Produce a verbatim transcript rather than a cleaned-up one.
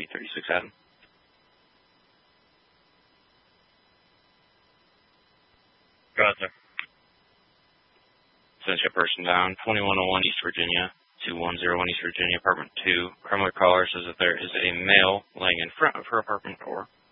eight thirty-six Adam. Gotcha. Send a person down, twenty-one oh one East Virginia, two one zero one East Virginia, apartment two. Primary caller says that there is a male laying in front of her apartment door.